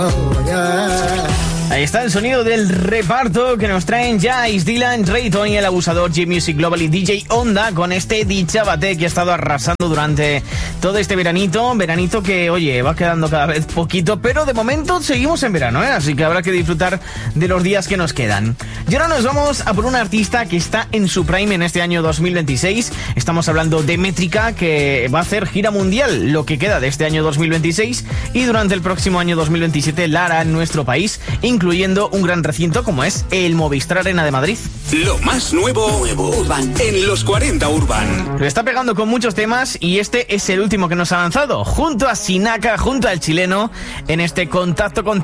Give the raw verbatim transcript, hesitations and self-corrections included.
Ahí está el sonido del reparto que nos traen Jais, Dylan, Ray, Tony, El Abusador, G-Music Global y D J Onda con este Dichabate que ha estado arrasando durante todo este veranito. Veranito que, oye, va quedando cada vez poquito, pero de momento seguimos en verano, ¿eh? Así que habrá que disfrutar de los días que nos quedan. Y ahora nos vamos a por un artista que está en su prime en este año dos mil veintiséis. Estamos hablando de Métrica, que va a hacer gira mundial lo que queda de este año dos mil veintiséis y durante el próximo año dos mil veintisiete la hará en nuestro país, incluyendo un gran recinto como es el Movistar Arena de Madrid. Lo más nuevo, nuevo Urban en los cuarenta Urban. Lo está pegando con muchos temas y este es el último que nos ha lanzado, junto a Sinaka, junto al chileno, en este Contacto con